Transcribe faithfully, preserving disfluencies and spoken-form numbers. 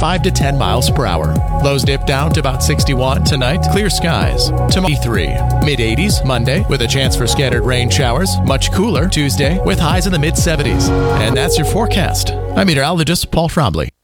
five to ten miles per hour. Lows dip down to about sixty-one. Tonight, clear skies. Tomorrow, eighty-three. Mid-eighties Monday with a chance for scattered rain showers. Much cooler Tuesday with highs in the mid-seventies. And that's your forecast. I'm meteorologist Paul Trombley.